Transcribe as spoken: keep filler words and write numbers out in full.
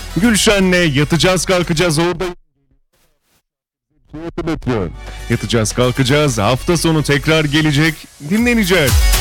Gülşen'le yatacağız kalkacağız orada. Bekliyor. Yatacağız kalkacağız hafta sonu tekrar gelecek, dinleneceğiz.